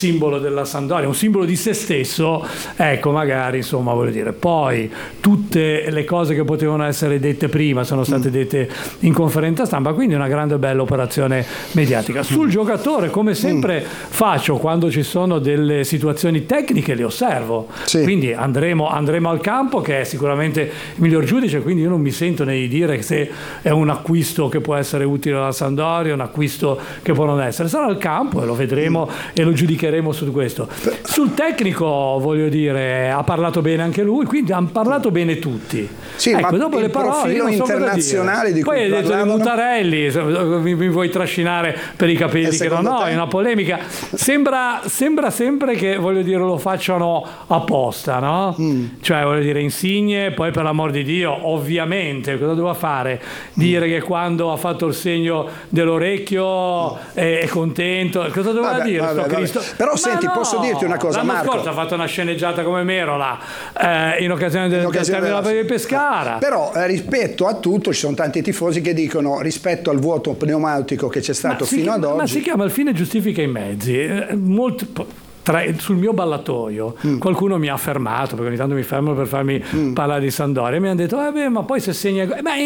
simbolo della Sampdoria, un simbolo di se stesso, ecco, magari, insomma, voglio dire, poi tutte le cose che potevano essere dette prima sono state dette in conferenza stampa, quindi una grande bella operazione mediatica. Sul giocatore, come sempre faccio quando ci sono delle situazioni tecniche, le osservo, quindi andremo al campo, che è sicuramente il miglior giudice, quindi io non mi sento né di dire se è un acquisto che può essere utile alla Sampdoria, un acquisto che può non essere, sarà al campo e lo vedremo e lo giudicheremo su questo. Sul tecnico, voglio dire, ha parlato bene anche lui, quindi hanno parlato bene tutti. Sì, ecco, ma dopo il le parole profilo internazionale di cui poi hai detto di Mutarelli, mi vuoi trascinare per i capelli che non ho, è una polemica. Sembra sempre che, voglio dire, lo facciano apposta, no? Cioè, voglio dire, Insigne, poi per l'amor di Dio, ovviamente, cosa doveva fare? Dire che quando ha fatto il segno dell'orecchio è contento, cosa doveva dire? Cristo? Però senti, posso dirti una cosa, l'anno Marco? scorso ha fatto una sceneggiata come Merola in occasione del termine di Pescara. Però rispetto a tutto ci sono tanti tifosi che dicono, rispetto al vuoto pneumatico che c'è stato fino ad oggi, ma si chiama il fine giustifica i mezzi. Sul mio ballatoio qualcuno mi ha fermato, perché ogni tanto mi fermo per farmi parlare di Sampdoria, e mi hanno detto ma poi se segna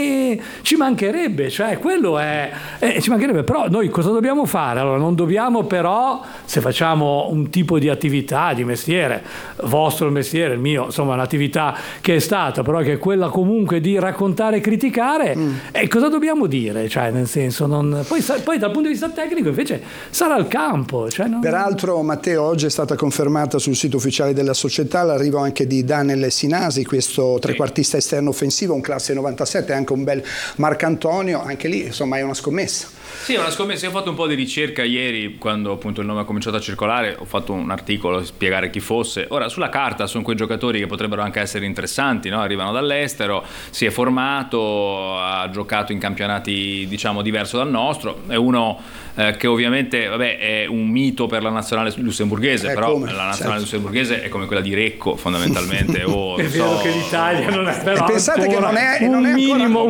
ci mancherebbe, cioè quello è ci mancherebbe, però noi cosa dobbiamo fare? Allora non dobbiamo, però, se facciamo un tipo di attività di mestiere, vostro mestiere, il mio, insomma, un'attività che è stata, però che è quella comunque di raccontare e criticare, e cosa dobbiamo dire? Cioè, nel senso, poi dal punto di vista tecnico invece sarà il campo, cioè, Peraltro, Matteo, oggi è stata confermata sul sito ufficiale della società l'arrivo anche di Daniel Sinasi, questo trequartista esterno offensivo, un classe 97, anche un bel Marcantonio, anche lì insomma è una scommessa. Sì, è una scommessa. Io ho fatto un po' di ricerca ieri, quando appunto il nome ha cominciato a circolare, ho fatto un articolo a spiegare chi fosse. Ora, sulla carta sono quei giocatori che potrebbero anche essere interessanti, no? Arrivano dall'estero, si è formato, ha giocato in campionati diciamo diverso dal nostro, è uno che ovviamente è un mito per la nazionale lussemburghese, però la nazionale lussemburghese è come quella di Recco fondamentalmente. È vero che l'Italia non è, però pensate che non è un minimo.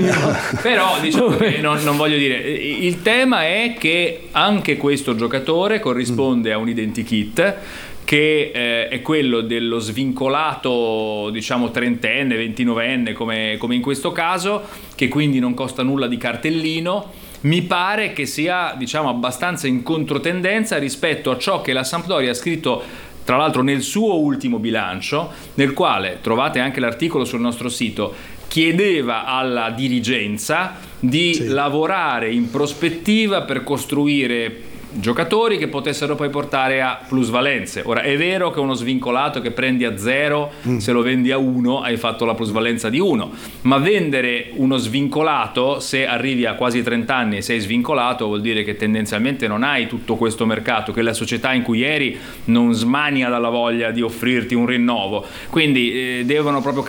Però diciamo che non voglio dire, il tema è che anche questo giocatore corrisponde a un identikit che è quello dello svincolato, diciamo, trentenne, ventinovenne, come in questo caso, che quindi non costa nulla di cartellino. Mi pare che sia, diciamo, abbastanza in controtendenza rispetto a ciò che la Sampdoria ha scritto, tra l'altro, nel suo ultimo bilancio, nel quale trovate anche l'articolo sul nostro sito. Chiedeva alla dirigenza di lavorare in prospettiva per costruire giocatori che potessero poi portare a plusvalenze. Ora, è vero che uno svincolato che prendi a 0, se lo vendi a 1 hai fatto la plusvalenza di 1, ma vendere uno svincolato, se arrivi a quasi 30 anni e sei svincolato, vuol dire che tendenzialmente non hai tutto questo mercato, che la società in cui eri non smania dalla voglia di offrirti un rinnovo. Quindi devono proprio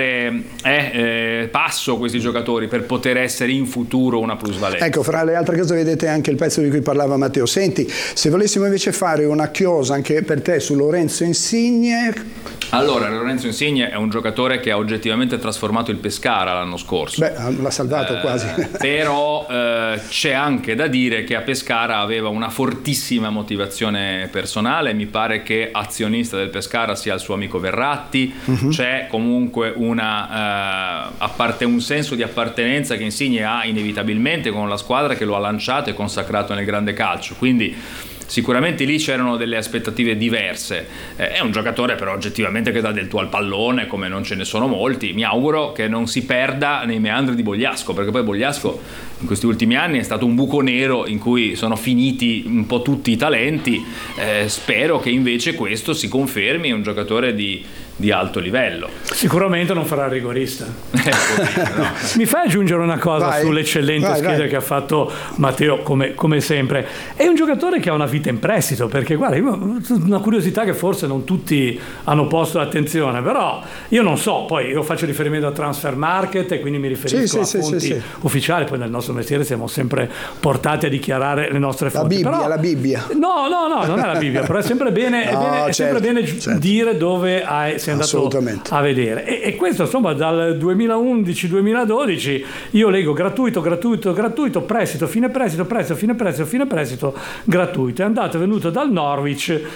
cambiare passo questi giocatori per poter essere in futuro una plusvalenza. Ecco, fra le altre cose vedete anche il pezzo di cui parlava Matteo. Senti, se volessimo invece fare una chiosa anche per te su Lorenzo Insigne. Allora, Lorenzo Insigne è un giocatore che ha oggettivamente trasformato il Pescara l'anno scorso. L'ha salvato quasi. Però c'è anche da dire che a Pescara aveva una fortissima motivazione personale. Mi pare che azionista del Pescara sia il suo amico Verratti. C'è comunque un senso di appartenenza che Insigne ha inevitabilmente con la squadra che lo ha lanciato e consacrato nel grande calcio. Quindi sicuramente lì c'erano delle aspettative diverse. È un giocatore però oggettivamente che dà del tuo al pallone, come non ce ne sono molti. Mi auguro che non si perda nei meandri di Bogliasco, perché poi Bogliasco in questi ultimi anni è stato un buco nero in cui sono finiti un po' tutti i talenti. Spero che invece questo si confermi un giocatore di alto livello. Sicuramente non farà il rigorista. No. Mi fai aggiungere una cosa sull'eccellente scheda che ha fatto Matteo, come sempre. È un giocatore che ha una vita in prestito, perché guarda, una curiosità che forse non tutti hanno posto attenzione, però io non so, poi io faccio riferimento a Transfer Market e quindi mi riferisco a fonti ufficiali. Poi nel nostro mestiere siamo sempre portati a dichiarare le nostre fonti. La Bibbia. No, non è la Bibbia, però è sempre bene, sempre bene dire dove sei andato a vedere. E questo insomma dal 2011-2012 io leggo gratuito, prestito, fine prestito, gratuito. È andato e venuto dal Norwich